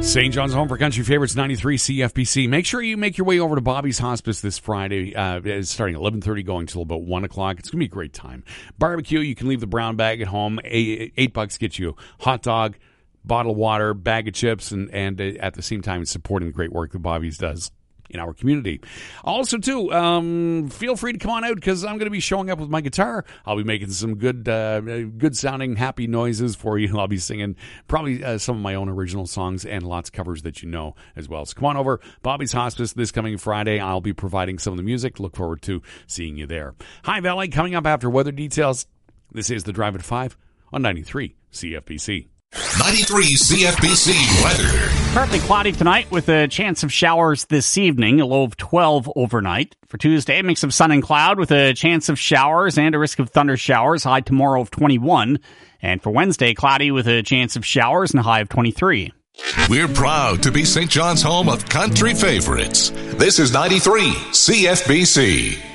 St. John's Home for Country Favorites 93 CFBC. Make sure you make your way over to Bobby's Hospice this Friday. It's starting at 11:30, going till about 1 o'clock. It's going to be a great time. Barbecue, you can leave the brown bag at home. $8 gets you a hot dog, bottle of water, bag of chips, and at the same time supporting the great work that Bobby's does in our community. Also, too, feel free to come on out because I'm going to be showing up with my guitar. I'll be making some good sounding, happy noises for you. I'll be singing probably some of my own original songs and lots of covers that you know as well. So come on over, Bobby's Hospice this coming Friday. I'll be providing some of the music. Look forward to seeing you there. High Valley coming up after weather details. This is the Drive at 5 on 93 CFBC. 93 CFBC weather. Partly cloudy tonight with a chance of showers this evening, a low of 12 overnight. For Tuesday, a mix of sun and cloud with a chance of showers and a risk of thunder showers, high tomorrow of 21. And for Wednesday, cloudy with a chance of showers and a high of 23. We're proud to be St. John's home of country favorites. This is 93 CFBC.